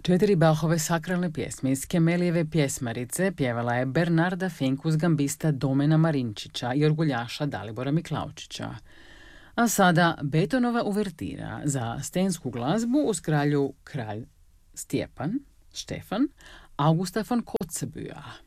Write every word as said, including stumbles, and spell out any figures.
Četiri Bachove sakralne pjesme iz Kemelijeve pjesmarice pjevala je Bernarda Fink uz gambista Domena Marinčića i orguljaša Dalibora Miklaučića. A sada Beethovenova uvertira za stensku glazbu uz kralju kralj Stjepan, Štefan, Augusta von Kotzebue.